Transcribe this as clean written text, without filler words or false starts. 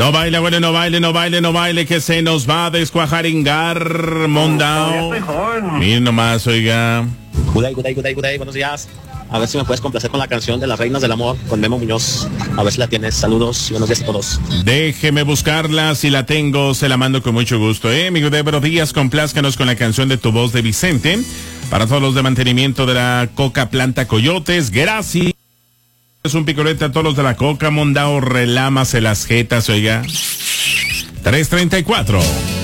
No baile, bueno, no baile, no baile, no baile, que se nos va a descuajaringar, Mondao. Miren nomás, oiga. Good day, buenos días. A ver si me puedes complacer con la canción de Las Reinas del Amor con Memo Muñoz. A ver si la tienes. Saludos y buenos días a todos. Déjeme buscarla, si la tengo, se la mando con mucho gusto, Mi Good day, buenos días, complázcanos con la canción de Tu Voz de Vicente. Para todos los de mantenimiento de la Coca Planta Coyotes, gracias. Es un picolete a todos los de la Coca, Mondao, relámase las jetas, oiga. 3:34.